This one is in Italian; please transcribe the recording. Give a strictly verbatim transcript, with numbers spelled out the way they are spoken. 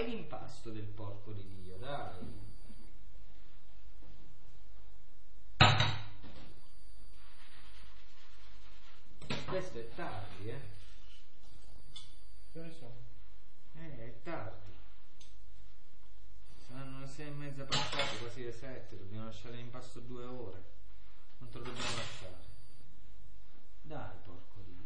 fai l'impasto del porco di Dio, dai. Questo è tardi, eh? Che ore sono? Eh, è tardi. Saranno le sei e mezza passate, quasi le sette. Dobbiamo lasciare l'impasto due ore. Non te lo dobbiamo lasciare. Dai, porco di